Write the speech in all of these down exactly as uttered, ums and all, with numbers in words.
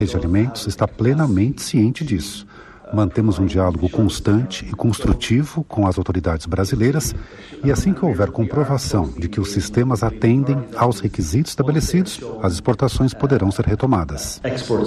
de Alimentos está plenamente ciente disso. Mantemos um diálogo constante e construtivo com as autoridades brasileiras e assim que houver comprovação de que os sistemas atendem aos requisitos estabelecidos, as exportações poderão ser retomadas.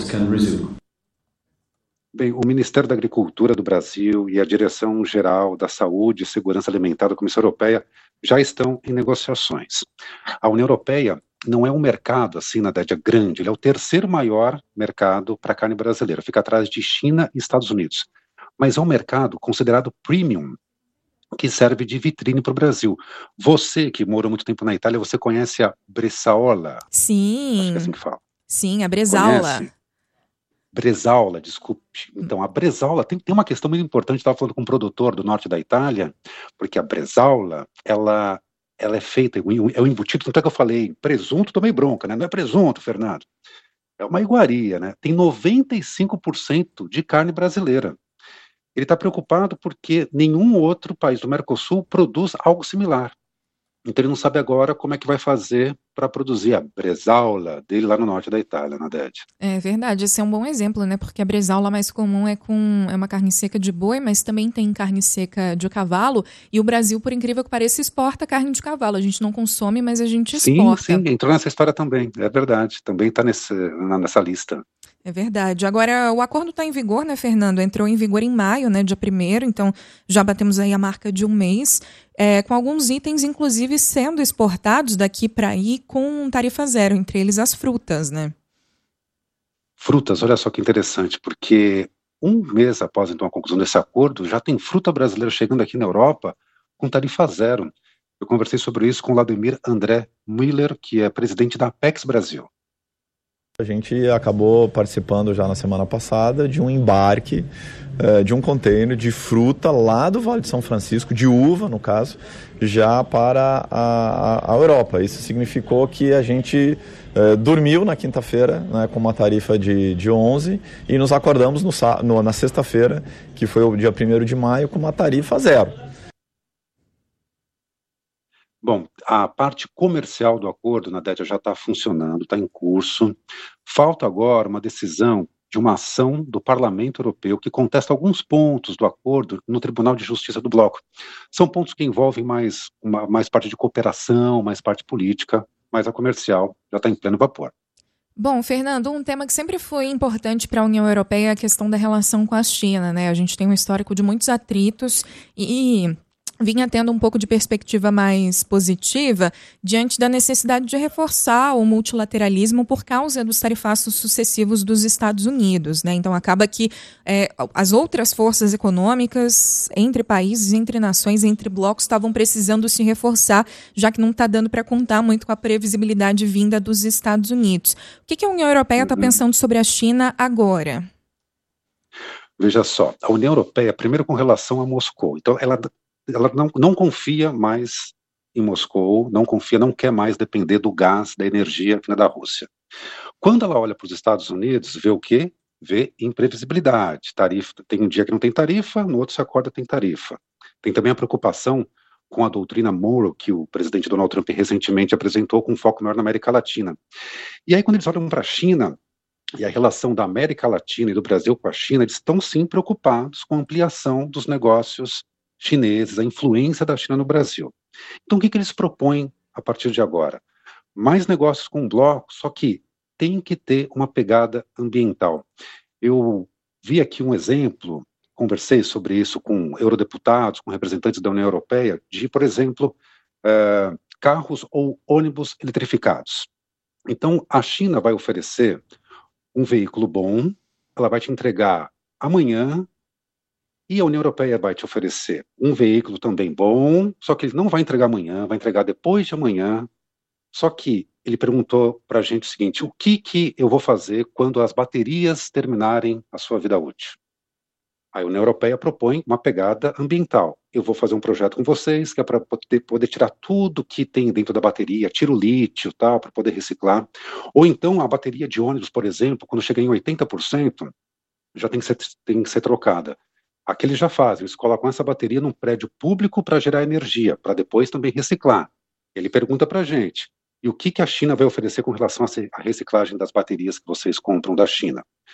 Bem, o Ministério da Agricultura do Brasil e a Direção-Geral da Saúde e Segurança Alimentar da Comissão Europeia já estão em negociações. A União Europeia não é um mercado, assim, na verdade, grande, ele é o terceiro maior mercado para a carne brasileira, fica atrás de China e Estados Unidos. Mas é um mercado considerado premium, que serve de vitrine para o Brasil. Você, que morou muito tempo na Itália, você conhece a Bresaola? Sim. Acho que é assim que fala. Sim, a Bresaola. Conhece? Bresaola, desculpe. Então, a Bresaola tem, tem uma questão muito importante, estava falando com um produtor do norte da Itália, porque a Bresaola, ela... ela é feita, é um embutido, tanto é que eu falei, presunto, tomei bronca, né? Não é presunto, Fernando. É uma iguaria, né? Tem noventa e cinco por cento de carne brasileira. Ele está preocupado porque nenhum outro país do Mercosul produz algo similar. Então ele não sabe agora como é que vai fazer para produzir a Bresaola dele lá no norte da Itália, na D E D. É verdade, esse é um bom exemplo, né? Porque a Bresaola mais comum é com é uma carne seca de boi, mas também tem carne seca de cavalo. E o Brasil, por incrível que pareça, exporta carne de cavalo. A gente não consome, mas a gente exporta. Sim, sim, entrou nessa história também, é verdade. Também está nessa lista. É verdade. Agora, o acordo está em vigor, né, Fernando? Entrou em vigor em maio, né, dia primeiro, então já batemos aí a marca de um mês, é, com alguns itens, inclusive, sendo exportados daqui para aí com tarifa zero, entre eles as frutas, né? Frutas, olha só que interessante, porque um mês após, então, a conclusão desse acordo, já tem fruta brasileira chegando aqui na Europa com tarifa zero. Eu conversei sobre isso com o Vladimir André Müller, que é presidente da Apex Brasil. A gente acabou participando já na semana passada de um embarque uh, de um container de fruta lá do Vale de São Francisco, de uva no caso, já para a, a, a Europa. Isso significou que a gente uh, dormiu na quinta-feira, né, com uma tarifa de, de onze e nos acordamos no, no, na sexta-feira, que foi o dia primeiro de maio, com uma tarifa zero. Bom, a parte comercial do acordo na D E D já está funcionando, está em curso. Falta agora uma decisão de uma ação do Parlamento Europeu que contesta alguns pontos do acordo no Tribunal de Justiça do Bloco. São pontos que envolvem mais, uma, mais parte de cooperação, mais parte política, mas a comercial já está em pleno vapor. Bom, Fernando, um tema que sempre foi importante para a União Europeia é a questão da relação com a China, né? A gente tem um histórico de muitos atritos e vinha tendo um pouco de perspectiva mais positiva diante da necessidade de reforçar o multilateralismo por causa dos tarifaços sucessivos dos Estados Unidos, né? Então acaba que é, as outras forças econômicas entre países, entre nações, entre blocos estavam precisando se reforçar, já que não está dando para contar muito com a previsibilidade vinda dos Estados Unidos. O que, que a União Europeia está pensando sobre a China agora? Veja só, a União Europeia, primeiro com relação a Moscou, então ela ela não, não confia mais em Moscou, não confia, não quer mais depender do gás, da energia vinda da Rússia. Quando ela olha para os Estados Unidos, vê o quê? Vê imprevisibilidade, tarifa, tem um dia que não tem tarifa, no outro se acorda tem tarifa. Tem também a preocupação com a doutrina Monroe, que o presidente Donald Trump recentemente apresentou com foco maior na América Latina. E aí quando eles olham para a China, e a relação da América Latina e do Brasil com a China, eles estão sim preocupados com a ampliação dos negócios chineses, a influência da China no Brasil. Então, o que, que eles propõem a partir de agora? Mais negócios com o bloco, só que tem que ter uma pegada ambiental. Eu vi aqui um exemplo, conversei sobre isso com eurodeputados, com representantes da União Europeia, de, por exemplo, uh, carros ou ônibus eletrificados. Então, a China vai oferecer um veículo bom, ela vai te entregar amanhã, e a União Europeia vai te oferecer um veículo também bom, só que ele não vai entregar amanhã, vai entregar depois de amanhã. Só que ele perguntou para a gente o seguinte: o que, que eu vou fazer quando as baterias terminarem a sua vida útil? A União Europeia propõe uma pegada ambiental. Eu vou fazer um projeto com vocês, que é para poder, poder tirar tudo que tem dentro da bateria, tira o lítio, tal, para poder reciclar. Ou então a bateria de ônibus, por exemplo, quando chega em oitenta por cento, já tem que ser, tem que ser trocada. Aqui eles já fazem, eles colocam essa bateria num prédio público para gerar energia, para depois também reciclar. Ele pergunta para a gente, E o que, que a China vai oferecer com relação à reciclagem das baterias que vocês compram da China?